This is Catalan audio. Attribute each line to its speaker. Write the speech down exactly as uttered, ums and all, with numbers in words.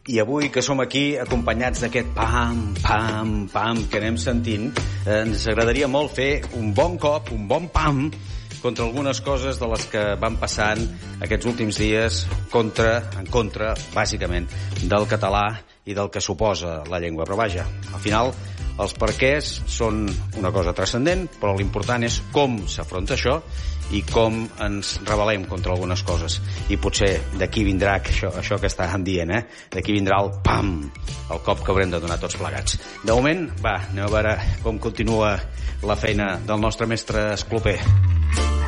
Speaker 1: I avui que som aquí acompanyats d'aquest pam, pam, pam que anem sentint, eh, ens agradaria molt fer un bon cop, un bon pam contra algunes coses de les que van passant aquests últims dies contra, en contra, bàsicament, del català i del que suposa la llengua. Però vaja, al final els perquès són una cosa transcendent, però l'important és com s'afronta això i com ens rebel·lem contra algunes coses. I potser d'aquí vindrà això, això que estàvem dient, eh? D'aquí vindrà el pam, el cop que haurem de donar tots plegats. De moment, va, anem a veure com continua la feina del nostre mestre Escloper.